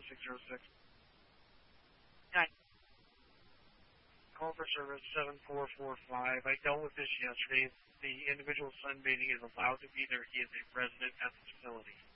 606. Nine. Call for service 7445. I dealt with this yesterday. The individual sunbathing is allowed to be there. He is a resident at the facility.